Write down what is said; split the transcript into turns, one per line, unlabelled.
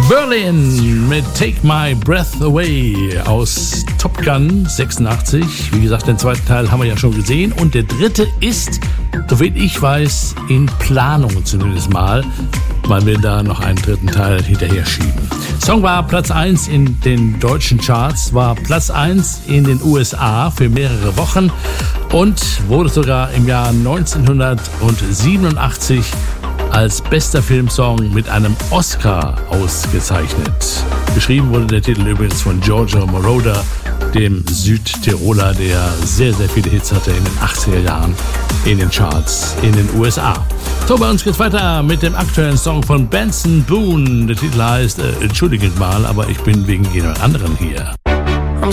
Berlin mit Take My Breath Away aus Top Gun 86. Wie gesagt, den zweiten Teil haben wir ja schon gesehen. Und der dritte ist, soviel ich weiß, in Planung zumindest mal. Man will da noch einen dritten Teil hinterher schieben. Song war Platz 1 in den deutschen Charts, war Platz 1 in den USA für mehrere Wochen und wurde sogar im Jahr 1987 als bester Filmsong mit einem Oscar ausgezeichnet. Geschrieben wurde der Titel übrigens von Giorgio Moroder, dem Südtiroler, der sehr, sehr viele Hits hatte in den 80er Jahren in den Charts in den USA. So, bei uns geht's weiter mit dem aktuellen Song von Benson Boone. Der Titel heißt Entschuldigt mal, aber ich bin wegen jemand anderen hier.